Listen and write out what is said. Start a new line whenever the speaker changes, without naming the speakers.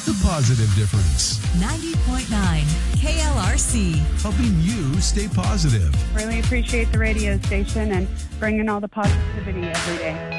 The positive difference.
90.9 KLRC.
Helping you stay positive.
Really appreciate the radio station and bringing all the positivity every day.